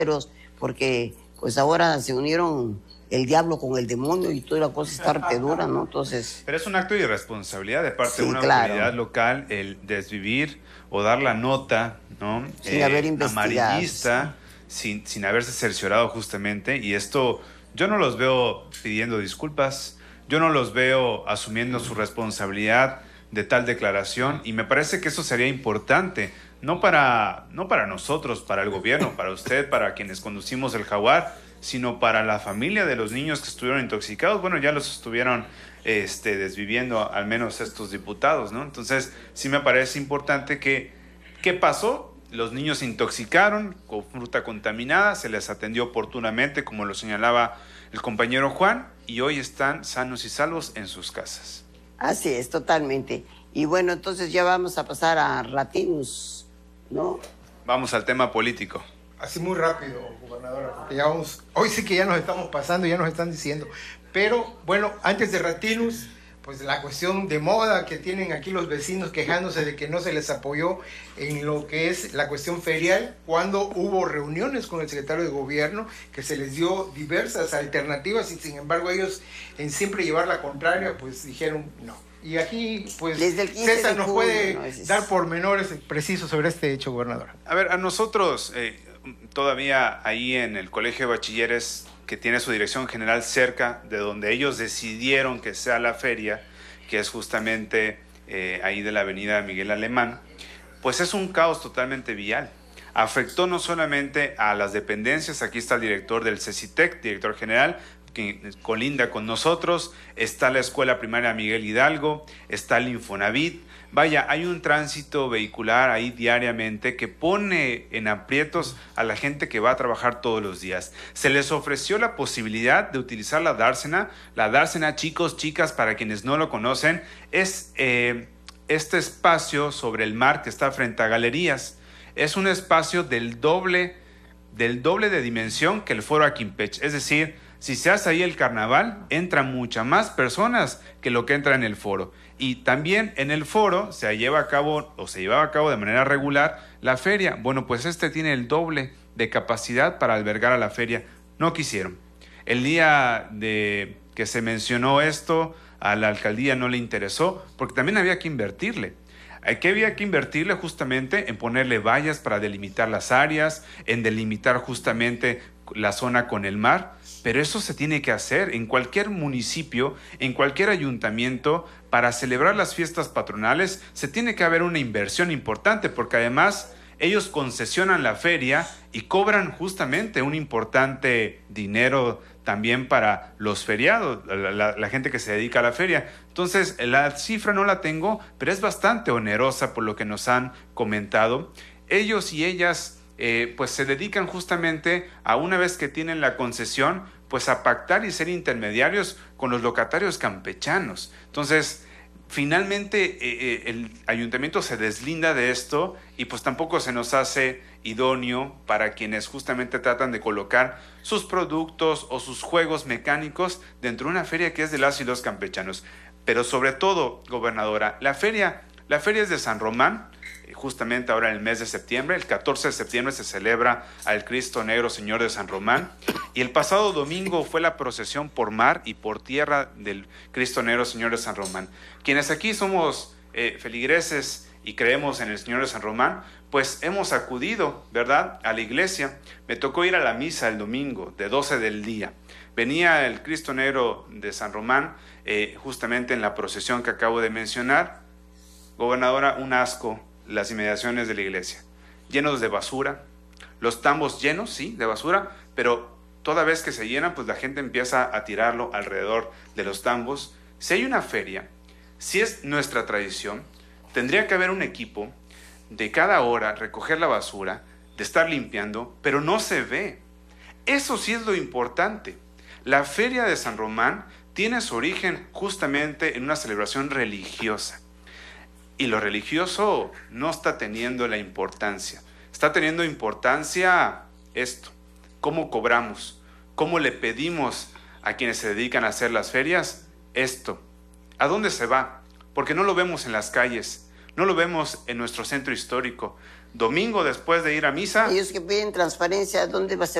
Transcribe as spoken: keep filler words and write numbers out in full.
porque pues ahora se unieron el diablo con el demonio y toda la cosa está arte dura, ¿no? Entonces... Pero es un acto de irresponsabilidad de parte sí, de una claro. autoridad local el desvivir o dar la nota, ¿no? Sin eh, haber investigado. Amarillista, sin, sin haberse cerciorado justamente. Y esto, yo no los veo pidiendo disculpas, yo no los veo asumiendo su responsabilidad de tal declaración, y me parece que eso sería importante, no para, no para nosotros, para el gobierno, para usted, para quienes conducimos el Jaguar, sino para la familia de los niños que estuvieron intoxicados. Bueno, ya los estuvieron este, desviviendo al menos estos diputados, ¿no? Entonces, sí me parece importante que, ¿qué pasó? Los niños se intoxicaron con fruta contaminada, se les atendió oportunamente, como lo señalaba el compañero Juan, y hoy están sanos y salvos en sus casas. Así es, totalmente. Y bueno, entonces ya vamos a pasar a Ratinus, ¿no? Vamos al tema político. Así muy rápido, gobernadora, porque ya vamos, hoy sí que ya nos estamos pasando, ya nos están diciendo. Pero bueno, antes de Ratinus, pues la cuestión de moda que tienen aquí los vecinos quejándose de que no se les apoyó en lo que es la cuestión ferial, cuando hubo reuniones con el secretario de gobierno, que se les dio diversas alternativas y sin embargo ellos, en siempre llevar la contraria, pues dijeron no. Y aquí, pues, César nos puede no, es... dar pormenores precisos sobre este hecho, gobernadora. A ver, a nosotros, eh, todavía ahí en el Colegio de Bachilleres, que tiene su dirección general cerca de donde ellos decidieron que sea la feria, que es justamente eh, ahí de la avenida Miguel Alemán, pues es un caos totalmente vial. Afectó no solamente a las dependencias, aquí está el director del CECITEC, director general, que colinda con nosotros, está la Escuela Primaria Miguel Hidalgo, está el Infonavit. Vaya, hay un tránsito vehicular ahí diariamente que pone en aprietos a la gente que va a trabajar todos los días. Se les ofreció la posibilidad de utilizar la dársena. La dársena, chicos, chicas, para quienes no lo conocen, es eh, este espacio sobre el mar que está frente a Galerías. Es un espacio del doble, del doble de dimensión que el Foro Aquimpech, es decir, si se hace ahí el carnaval, entran muchas más personas que lo que entra en el foro. Y también en el foro se lleva a cabo, o se llevaba a cabo de manera regular, la feria. Bueno, pues este tiene el doble de capacidad para albergar a la feria. No quisieron. El día de que se mencionó esto, a la alcaldía no le interesó, porque también había que invertirle. ¿Qué había que invertirle? Justamente en ponerle vallas para delimitar las áreas, en delimitar justamente la zona con el mar, pero eso se tiene que hacer en cualquier municipio, en cualquier ayuntamiento. Para celebrar las fiestas patronales se tiene que haber una inversión importante, porque además ellos concesionan la feria y cobran justamente un importante dinero también para los feriados, la, la, la gente que se dedica a la feria. Entonces, la cifra no la tengo, pero es bastante onerosa por lo que nos han comentado. Ellos y ellas eh, pues se dedican justamente a, una vez que tienen la concesión, pues a pactar y ser intermediarios con los locatarios campechanos. Entonces, finalmente eh, eh, el ayuntamiento se deslinda de esto y pues tampoco se nos hace idóneo para quienes justamente tratan de colocar sus productos o sus juegos mecánicos dentro de una feria que es de las y los campechanos. Pero sobre todo, gobernadora, la feria, la feria es de San Román, justamente ahora en el mes de septiembre. El catorce de septiembre se celebra al Cristo Negro Señor de San Román, y el pasado domingo fue la procesión por mar y por tierra del Cristo Negro Señor de San Román. Quienes aquí somos eh, feligreses y creemos en el Señor de San Román, pues hemos acudido, ¿verdad?, a la iglesia. Me tocó ir a la misa el domingo de doce del día. Venía el Cristo Negro de San Román, eh, justamente en la procesión que acabo de mencionar. Gobernadora, un asco las inmediaciones de la iglesia, llenos de basura, los tambos llenos, sí, de basura, pero toda vez que se llenan, pues la gente empieza a tirarlo alrededor de los tambos. Si hay una feria, si es nuestra tradición, tendría que haber un equipo de cada hora recoger la basura, de estar limpiando, pero no se ve. Eso sí es lo importante. La feria de San Román tiene su origen justamente en una celebración religiosa. Y lo religioso no está teniendo la importancia. Está teniendo importancia esto: cómo cobramos, cómo le pedimos a quienes se dedican a hacer las ferias esto. ¿A dónde se va? Porque no lo vemos en las calles, no lo vemos en nuestro centro histórico. domingo después de ir a misa. Ellos que piden transparencia, ¿dónde va a ser?